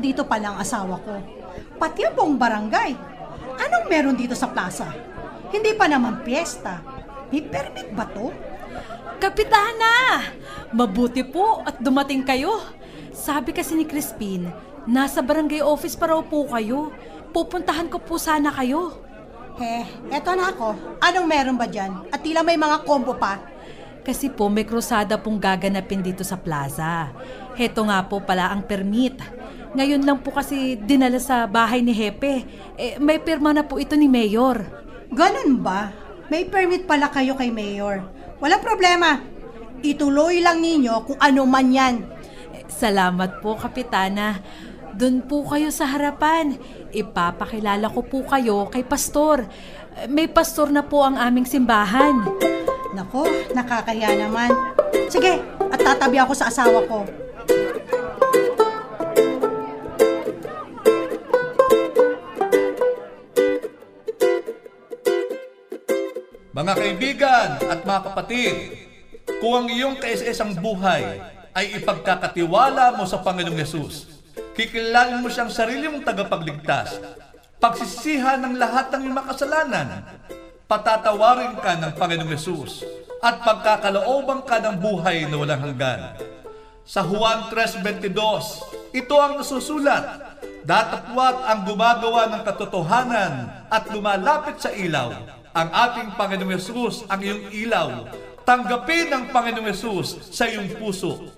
nandito pala ang asawa ko. Pati ang buong barangay. Anong meron dito sa plaza? Hindi pa naman piyesta. May permit ba to? Kapitana! Mabuti po at dumating kayo. Sabi kasi ni Crispin, nasa barangay office pa raw po kayo. Pupuntahan ko po sana kayo. Eto na ako. Anong meron ba dyan? At tila may mga combo pa. Kasi po may krusada pong gaganapin dito sa plaza. Heto nga po pala ang permit. Ngayon lang po kasi dinala sa bahay ni Hepe. May pirma na po ito ni Mayor. Ganun ba? May permit pala kayo kay Mayor. Walang problema. Ituloy lang ninyo kung ano man yan. Salamat po, Kapitana. Doon po kayo sa harapan. Ipapakilala ko po kayo kay Pastor. May pastor na po ang aming simbahan. Nako, nakakahiya naman. Sige, at tatabi ako sa asawa ko. Mga kaibigan at mga kapatid, kung ang iyong kaisa-isang buhay ay ipagkakatiwala mo sa Panginoong Yesus, kikilalan mo siyang sarili mong tagapagligtas, pagsisihan ng lahat ng iyong makasalanan, patatawarin ka ng Panginoong Yesus, at pagkakalooban ka ng buhay na walang hanggan. Sa Juan 3:22, ito ang nasusulat, datapwat ang gumagawa ng katotohanan at lumalapit sa ilaw. Ang ating Panginoong Yesus ang iyong ilaw. Tanggapin ang Panginoong Yesus sa iyong puso.